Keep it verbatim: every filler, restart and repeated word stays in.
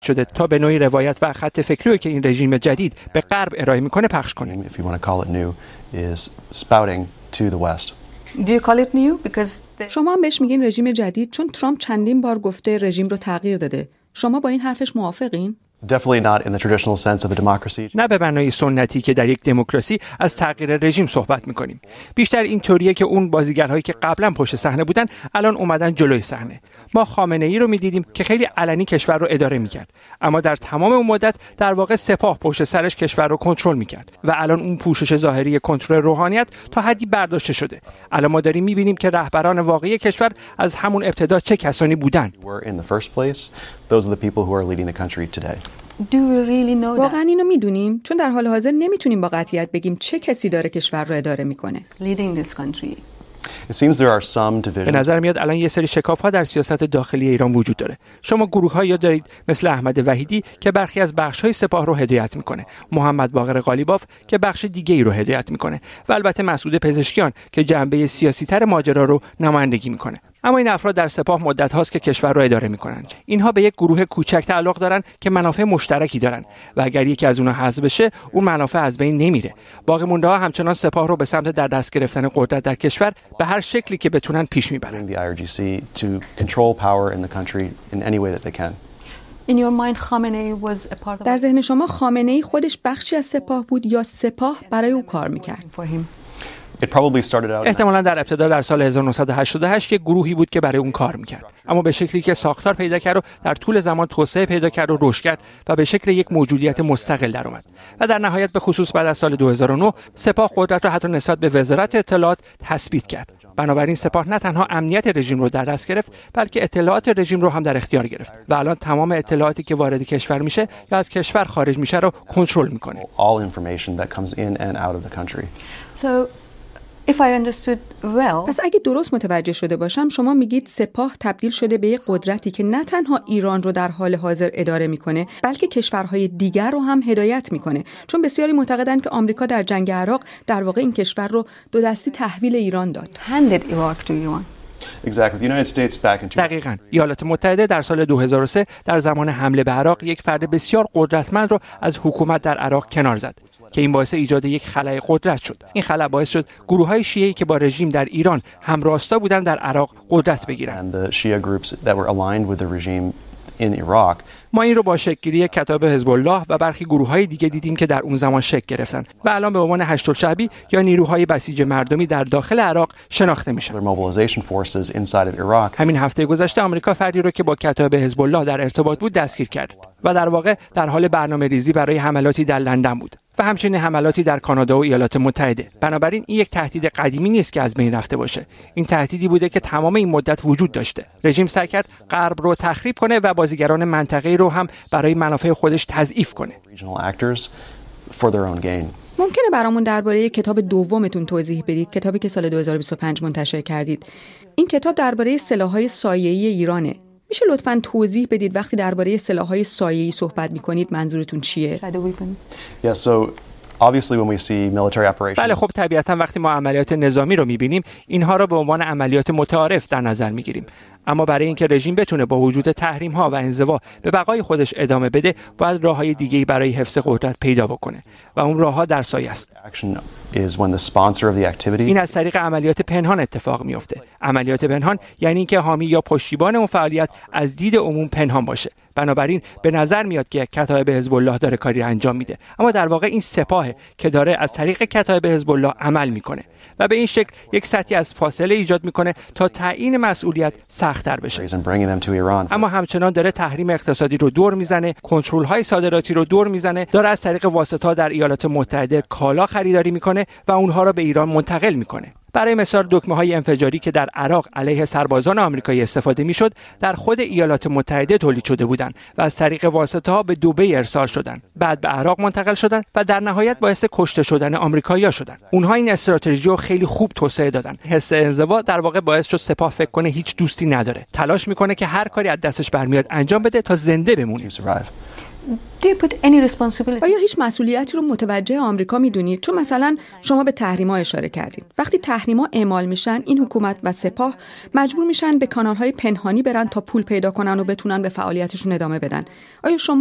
شده تا به نوعی روایت و خط فکری که این رژیم جدید به غرب ارائه میکنه پخش کنه. شما هم بهش میگین رژیم جدید چون ترامپ چندین بار گفته رژیم رو تغییر داده. شما با این حرفش موافقین؟ Definitely not in the traditional sense of a democracy. نه به معنای سنتی که در یک دموکراسی از تغییر رژیم صحبت می‌کنیم. بیشتر این طوریه که اون بازیگرهایی که قبلا پشت صحنه بودن الان اومدن جلوی صحنه. ما خامنه‌ای رو می‌دیدیم که خیلی علنی کشور رو اداره می‌کرد، اما در تمام اون مدت در واقع سپاه پشت سرش کشور رو کنترل می‌کرد و الان اون پوشش ظاهری کنترل روحانیت تا حدی برداشته شده. الان ما داریم می‌بینیم که رهبران واقعی کشور از همون ابتدا چه کسانی بودن. Those are the people who are leading the country today. Do we really know that? واقعا اینو میدونیم؟ چون در حال حاضر نمیتونیم با قطعیت بگیم چه کسی داره کشور رو اداره میکنه. Leading this country. It seems there are some divisions. به نظر میاد الان یه سری شکاف‌ها در سیاست داخلی ایران وجود داره. شما گروه‌هایی دارید مثل احمد وحیدی که برخی از بخش‌های سپاه رو هدایت میکنه، محمد باقر قالیباف که بخش دیگه‌ای رو هدایت میکنه و البته مسعود پزشکیان که جنبه سیاسی‌تر ماجرا رو نمایندگی میکنه. اما این افراد در سپاه مدت هاست که کشور رو اداره میکنن. اینها به یک گروه کوچک تعلق دارن که منافع مشترکی دارن و اگر یکی از اونها حذف بشه اون منافع از بین نمیره. باقی مونده ها همچنان سپاه رو به سمت در دست گرفتن قدرت در کشور به هر شکلی که بتونن پیش میبرن. در ذهن شما خامنه‌ای خودش بخشی از سپاه بود یا سپاه برای او کار میکرد؟ احتمالاً در ابتدا در سال هزار و نهصد و هشتاد و هشت یک گروهی بود که برای اون کار میکرد، اما به شکلی که ساختار پیدا کرد و در طول زمان توسعه پیدا کرد و رشد کرد و به شکل یک موجودیت مستقل در اومد و در نهایت به خصوص بعد از سال دو هزار و نه سپاه قدرت را حتی نسبت به وزارت اطلاعات تثبیت کرد. بنابراین سپاه نه تنها امنیت رژیم رو در دست گرفت بلکه اطلاعات رژیم رو هم در اختیار گرفت و الان تمام اطلاعاتی که وارد کشور میشه یا از کشور خارج میشه رو کنترل میکنه. If I understood well. پس اگه درست متوجه شده باشم شما میگید سپاه تبدیل شده به یک قدرتی که نه تنها ایران رو در حال حاضر اداره میکنه بلکه کشورهای دیگر رو هم هدایت میکنه، چون بسیاری معتقدند که آمریکا در جنگ عراق در واقع این کشور رو دو دستی تحویل ایران داد. Handed Iraq to Iran. دقیقاً. ایالات متحده در سال دو هزار و سه در زمان حمله به عراق یک فرد بسیار قدرتمند رو از حکومت در عراق کنار زد که این باعث ایجاد یک خلأ قدرت شد. این خلأ باعث شد گروه‌های شیعه‌ای که با رژیم در ایران همراستا بودند در عراق قدرت بگیرند. ما این رو با شکل‌گیری کتایب حزب الله و برخی گروه‌های دیگه دیدیم که در اون زمان شکل گرفتن و الان به عنوان هشت‌الشعبی یا نیروهای بسیج مردمی در داخل عراق شناخته میشن. همین هفته گذشته آمریکا فردی رو که با کتایب حزب الله در ارتباط بود دستگیر کرد و در واقع در حال برنامه‌ریزی برای حملاتی در لندن بود و همچنین حملاتی در کانادا و ایالات متحده. بنابراین این یک تهدید قدیمی نیست که از بین رفته باشه. این تهدیدی بوده که تمام این مدت وجود داشته. رژیم سعی کرد غرب رو تخریب کنه و بازیگران منطقه‌ای رو هم برای منافع خودش تضعیف کنه. ممکنه برامون درباره کتاب دومتون توضیح بدید، کتابی که سال دو هزار و بیست و پنج منتشر کردید. این کتاب درباره سلاح‌های سایه‌ای ایرانه. میشه لطفاً توضیح بدید وقتی درباره سلاح‌های سایه‌ای صحبت می‌کنید منظورتون چیه؟ بله خب طبیعتاً وقتی ما عملیات نظامی رو می‌بینیم اینها رو به عنوان عملیات متعارف در نظر می‌گیریم. اما برای اینکه رژیم بتونه با وجود تحریم‌ها و انزوا به بقای خودش ادامه بده باید راه‌های دیگه‌ای برای حفظ قدرت پیدا بکنه و اون راه‌ها در سایه است. این از طریق عملیات پنهان اتفاق میفته. عملیات پنهان یعنی اینکه حامی یا پشتیبان اون فعالیت از دید عموم پنهان باشه. بنابراین به نظر میاد که کتایب حزب الله داره کاری انجام میده، اما در واقع این سپاهه که داره از طریق کتایب حزب الله عمل میکنه و به این شکل یک سطحی از فاصله ایجاد میکنه تا تعیین مسئولیت سخت‌تر بشه. اما همچنان داره تحریم اقتصادی رو دور میزنه، کنترل‌های صادراتی رو دور میزنه، داره از طریق واسطه‌ها در ایالات متحده کالا خریداری میکنه و اونها رو به ایران منتقل میکنه. برای مثال دکمه‌های انفجاری که در عراق علیه سربازان آمریکایی استفاده می‌شد در خود ایالات متحده تولید شده بودند و از طریق واسطه‌ها به دبی ارسال شدند، بعد به عراق منتقل شدند و در نهایت باعث کشته شدن آمریکایی‌ها شدند. اونها این استراتژی رو خیلی خوب توسعه دادن. حس انزوا در واقع باعث شد سپاه فکر کنه هیچ دوستی نداره. تلاش می‌کنه که هر کاری از دستش برمیاد انجام بده تا زنده بمونه. Do you put any responsibility? آیا هیچ مسئولیتی رو متوجه آمریکا میدونید؟ چون مثلا شما به تحریم‌ها اشاره کردید. وقتی تحریم‌ها اعمال میشن، این حکومت و سپاه مجبور میشن به کانال‌های پنهانی برن تا پول پیدا کنن و بتونن به فعالیتشون ادامه بدن. آیا شما